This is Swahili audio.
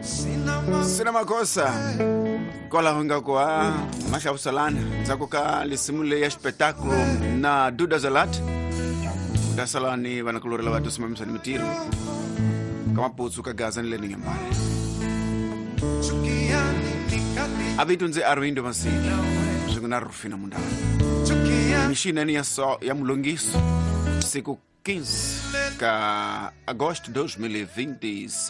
Sina makosa kola hunga kwa masha usalana zakuka lisimule ya espetáculo na Duda Zalat dasalani wanakulorela watu simamisa ni mitiro kama potsuka gaza nile nyambani abitunze Arwindo Masini zunguna Rufina Mundana mishina ni ya mulongiso siku 15 ka agosto 2026